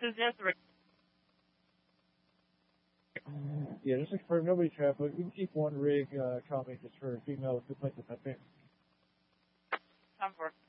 is yes. Yeah, just to confirm, nobody trapped, but we can keep one rig coming just for female who plays the pet pick. Time for it.